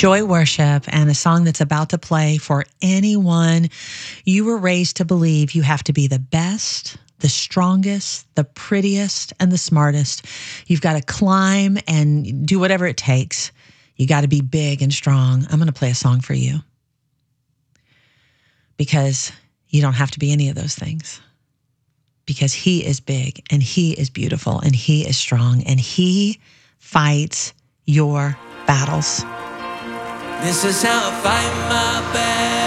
Joy Worship, and a song that's about to play for anyone. You were raised to believe you have to be the best, the strongest, the prettiest, and the smartest. You've got to climb and do whatever it takes. You got to be big and strong. I'm going to play a song for you because you don't have to be any of those things. Because he is big and he is beautiful and he is strong and he fights your battles. This is how I fight my battles.